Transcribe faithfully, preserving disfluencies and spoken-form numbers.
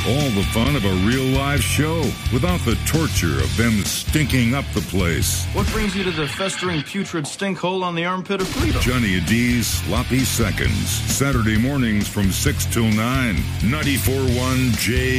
All the fun of a real live show without the torture of them stinking up the place. What brings you to the festering putrid stink hole on the armpit of freedom? Johnny D's Sloppy Seconds. Saturday mornings from six till nine. ninety-four point one J